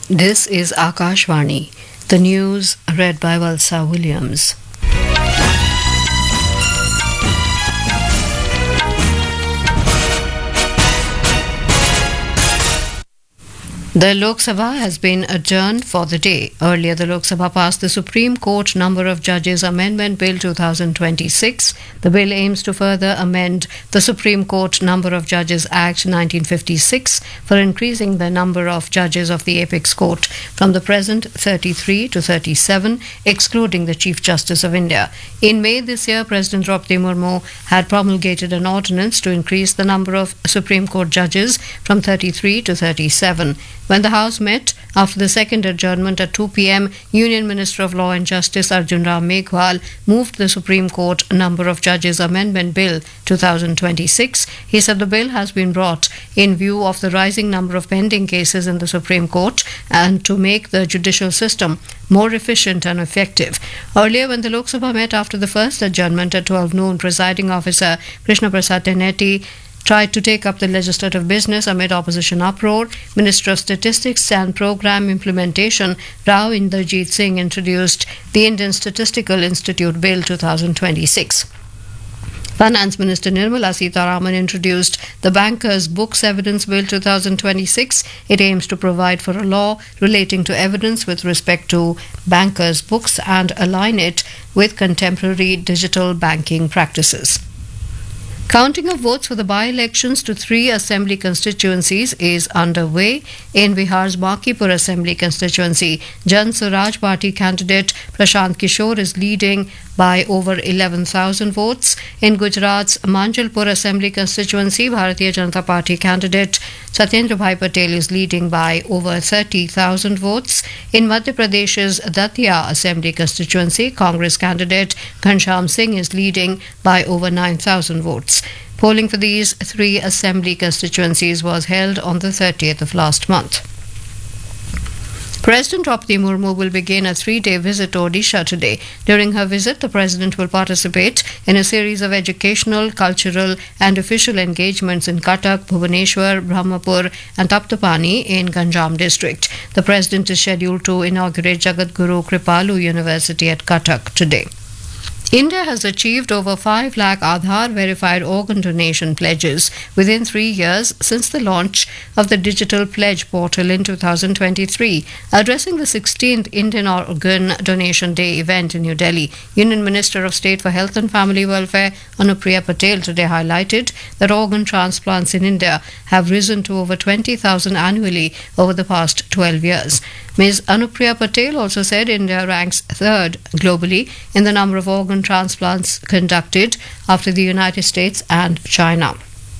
This is Akashvani. The news read by Valsa Williams. The Lok Sabha has been adjourned for the day. Earlier, the Lok Sabha passed the Supreme Court Number of Judges Amendment Bill 2026. The bill aims to further amend the Supreme Court Number of Judges Act 1956 for increasing the number of judges of the Apex Court from the present 33 to 37, excluding the Chief Justice of India. In May this year, President Draupadi Murmu had promulgated an ordinance to increase the number of Supreme Court judges from 33 to 37. When the House met after the second adjournment at 2 p.m., Union Minister of Law and Justice Arjun Ram Meghwal moved the Supreme Court Number of Judges Amendment Bill 2026. He said the bill has been brought in view of the rising number of pending cases in the Supreme Court and to make the judicial system more efficient and effective. Earlier, when the Lok Sabha met after the first adjournment at 12 noon, Presiding Officer Krishna Prasad Tenetti tried to take up the legislative business amid opposition uproar. Minister of Statistics and Programme Implementation Rao Inderjeet Singh introduced the Indian Statistical Institute Bill 2026. Finance Minister Nirmala Sitharaman introduced the Bankers' Books Evidence Bill 2026. It aims to provide for a law relating to evidence with respect to bankers' books and align it with contemporary digital banking practices. Counting of votes for the by-elections to 3 assembly constituencies is underway. In Bihar's Bakipur Assembly constituency, Jan Swaraj Party candidate Prashant Kishore is leading by over 11,000 votes. In Gujarat's Manjalpur Assembly constituency, Bharatiya Janata Party candidate Satyendra Bhai Patel is leading by over 30,000 votes. In Madhya Pradesh's Datia Assembly constituency, Congress candidate Ghanshyam Singh is leading by over 9,000 votes. Polling for these 3 assembly constituencies was held on the 30th of last month. President Draupadi Murmu will begin a 3-day visit to Odisha today. During her visit, the President will participate in a series of educational, cultural and official engagements in Cuttack, Bhubaneswar, Brahmapur and Taptapani in Ganjam district. The President is scheduled to inaugurate Jagadguru Kripalu University at Cuttack today. India has achieved over 5 lakh Aadhaar verified organ donation pledges within 3 years since the launch of the digital pledge portal in 2023. Addressing the 16th Indian Organ Donation Day event in New Delhi, Union Minister of State for Health and Family Welfare Anupriya Patel today highlighted that organ transplants in India have risen to over 20,000 annually over the past 12 years. Ms. Anupriya Patel also said India ranks 3rd globally in the number of organ transplants conducted after the United States and China.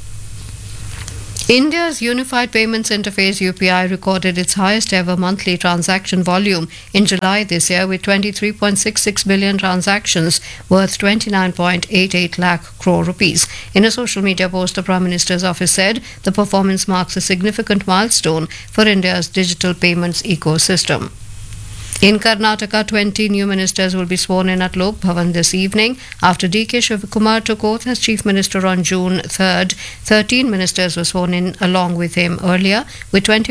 India's Unified Payments Interface UPI recorded its highest ever monthly transaction volume in July this year with 23.66 billion transactions worth 29.88 lakh crore rupees. In a social media post, the Prime Minister's office said the performance marks a significant milestone for India's digital payments ecosystem. In Karnataka, 20 new ministers will be sworn in at Lok Bhavan this evening. After D.K. Shivakumar took oath as Chief Minister on June 3rd, 13 ministers were sworn in along with him earlier, with 20